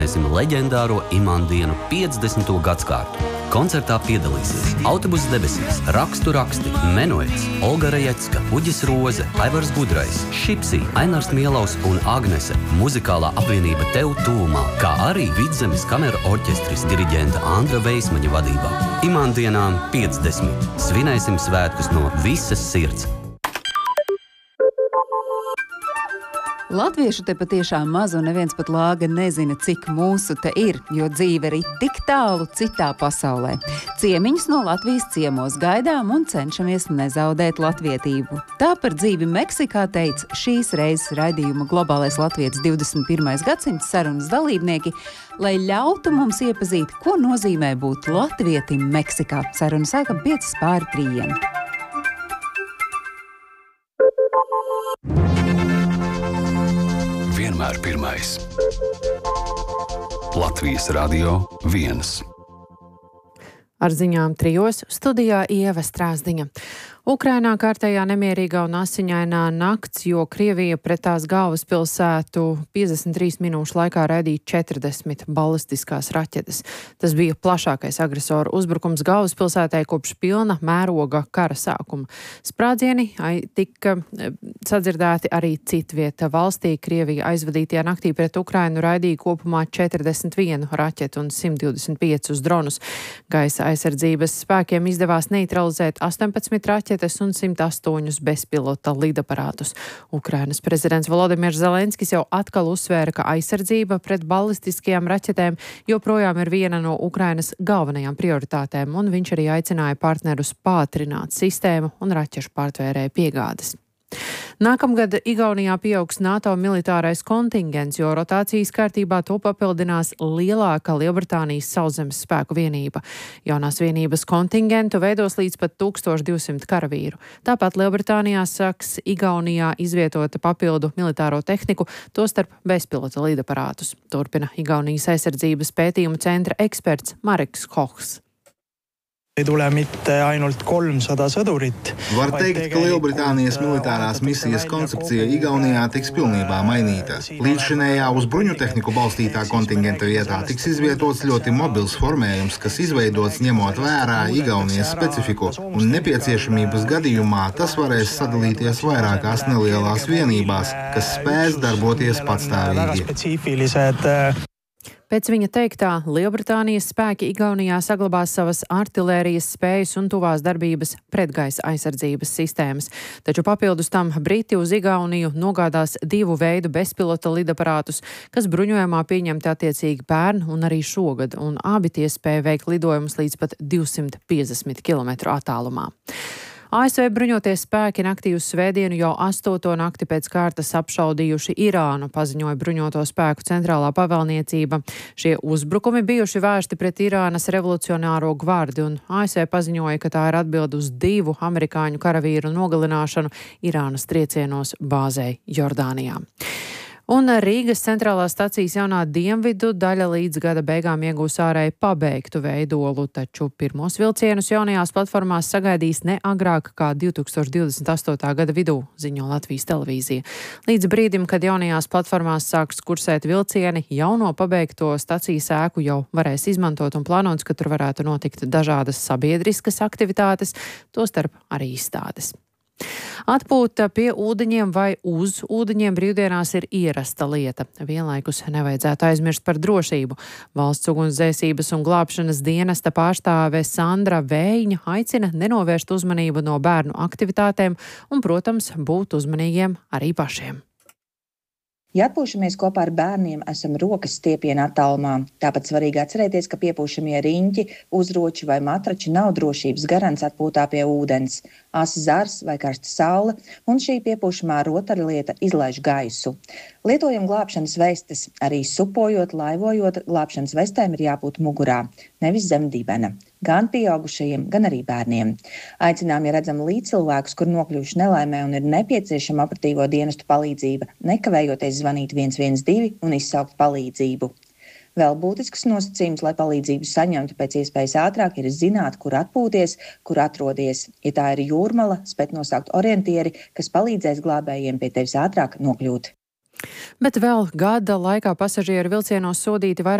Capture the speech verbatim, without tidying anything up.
Leģendāro Imandienu piecdesmito gadskārtu. Koncertā piedalīsies Autobuss debesīs, Rakstu raksti, Menuets, Olga Rejecka, Uģis Roze, Aivars Gudrais, Šipsī, Ainārs Mielaus un Agnese, muzikālā apvienība Tev tūmā, kā arī Vidzemes kameru orķestris diriģenta Andra Veismaņa vadībā. Imandienām piecdesmit. Svinēsim svētkus no visas sirds. Latviešu te patiešām maz un neviens pat lāga nezina, cik mūsu te ir, jo dzīve ir tik tālu citā pasaulē. Ciemiņus no Latvijas ciemos gaidām un cenšamies nezaudēt latvietību. Tā par dzīvi Meksikā teica šīs reizes raidījuma Globālais latvietis divdesmit pirmais gadsimts sarunas dalībnieki, lai ļautu mums iepazīt, ko nozīmē būt latvietim Meksikā. Sarunu sākam piecas pāri trījiem. Vienmēr pirmais. Latvijas radio viens. Ar ziņām trijos studijā Ieva Strāzdiņa. Ukrainā kārtējā nemierīgā un asiņainā nakts, jo Krievija pret tās galvaspilsētu piecdesmit trīs minūšu laikā raidīja četrdesmit balistiskās raķetes. Tas bija plašākais agresoru uzbrukums galvaspilsētai kopš pilna mēroga kara sākuma. Sprādzieni tika sadzirdēti arī citvieta valstī. Krievija aizvadītajā naktī pret Ukrainu raidīja kopumā četrdesmit vienu raķetu un simt divdesmit piecus dronus. Gaisa aizsardzības spēkiem izdevās neutralizēt astoņpadsmit raķetes un simt astoņus bezpilota lidaparātus. Ukrainas prezidents Volodimirs Zelenskis jau atkal uzsvēra, ka aizsardzība pret balistiskajām raķetēm joprojām ir viena no Ukrainas galvenajām prioritātēm, un viņš arī aicināja partnerus pātrināt sistēmu un raķešu pārtvērēju piegādes. Nākamgad Igaunijā pieaugs NATO militārais kontingents, jo rotācijas kārtībā to papildinās lielāka Lielbritānijas sauszemes spēku vienība. Jaunās vienības kontingentu veidos līdz pat tūkstoš divsimt karavīru. Tāpat Lielbritānijā sāks Igaunijā izvietota papildu militāro tehniku, tostarp bezpilota lidaparātus. Turpina Igaunijas aizsardzības pētījumu centra eksperts Mareks Hohs. Ei tule mitte ainult kolmsada sõdurit. Var teikt, ka Lielbritānijas militārās misijas koncepcija Igaunijā tiks pilnībā mainīta. Līdzšinējā uz bruņu tehniku balstītā kontingenta vietā tiks izvietots ļoti mobils formējums, kas izveidots ņemot vērā Igaunijas specifiku, un nepieciešamības gadījumā tas varēs sadalīties vairākās nelielās vienībās, kas spēs darboties patstāvīgi. Pēc viņa teiktā, Lielbritānijas spēki Igaunijā saglabās savas artilērijas spējas un tuvās darbības pretgaisa aizsardzības sistēmas. Taču papildus tam Briti uz Igauniju nogādās divu veidu bezpilota lidaparātus, kas bruņojumā pieņemti attiecīgi pērn un arī šogad, un abi tie spēja veikt lidojumus līdz pat divsimt piecdesmit kilometru attālumā. A S V bruņoties spēki naktī uz svētdienu jau astoto nakti pēc kārtas apšaudījuši Irānu, paziņoja bruņoto spēku centrālā pavēlniecība. Šie uzbrukumi bijuši vērsti pret Irānas revolucionāro gvardi, un A S V paziņoja, ka tā ir atbilde uz divu amerikāņu karavīru nogalināšanu Irānas triecienos bāzē Jordānijā. Un Rīgas centrālās stacijas jaunā dienvidu daļa līdz gada beigām iegūs ārēji pabeigtu veidolu, taču pirmos vilcienus jaunajās platformās sagaidīs ne agrāk kā divtūkstoš divdesmit astotā gada vidū, ziņo Latvijas televīzija. Līdz brīdim, kad jaunajās platformās sāks kursēt vilcieni, jauno pabeigto stacijas ēku jau varēs izmantot un plānots, ka tur varētu notikt dažādas sabiedriskas aktivitātes, tostarp arī izstādes. Atpūta pie ūdeņiem vai uz ūdeņiem brīvdienās ir ierasta lieta. Vienlaikus nevajadzētu aizmirst par drošību. Valsts ugunsdzēsības un glābšanas dienesta pārstāve Sandra Vējiņa aicina nenovērst uzmanību no bērnu aktivitātēm un, protams, būt uzmanīgiem arī pašiem. Ja atpūšamies kopā ar bērniem, esam rokas stiepiena attālumā. Tāpat svarīgi atcerēties, ka piepūšamie riņķi, uzroči vai matrači nav drošības garants atpūtā pie ūdens. Asa zars vai karsta saule, un šī piepūšamā rotaļlieta izlaiž gaisu. Lietojam glābšanas vestes. Arī supojot, laivojot, glābšanas vestēm ir jābūt mugurā, nevis zem dibena. Gan pieaugušajiem, gan arī bērniem. Aicinām, ja redzam līdzcilvēkus, kur nokļuvuši nelaimē un ir nepieciešama operatīvo dienestu palīdzība, nekavējoties zvanīt viens viens divi un izsaukt palīdzību. Vēl būtisks nosacījums, lai palīdzību saņemtu pēc iespējas ātrāk, ir zināt, kur atpūties, kur atrodies. Ja tā ir jūrmala, spēt nosaukt orientieri, kas palīdzēs glābējiem pie tevis ātrāk nokļūt. Bet vēl gada laikā pasažieru vilcienos sodīti vairāk